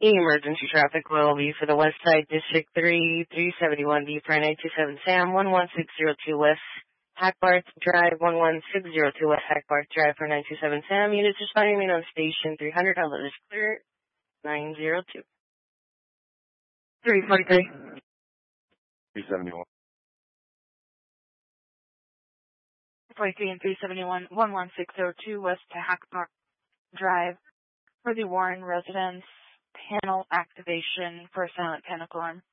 Emergency traffic will be for the West Side District 3, 371D for 927 Sam, 11602 West Hackbart Drive, 11602 West Hackbart Drive for 927 Sam. Units responding main on station 300. Hello, is clear. 902. 343. 371. 43 and 371, 11602 West Hackbart Drive for the Warren residence. Panel activation for silent panic alarm.